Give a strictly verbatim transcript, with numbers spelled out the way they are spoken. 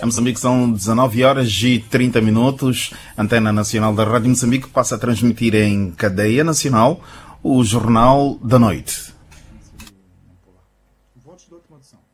Em Moçambique são dezanove horas e trinta minutos. A Antena Nacional da Rádio Moçambique passa a transmitir em cadeia nacional o Jornal da Noite. Votos de última audição.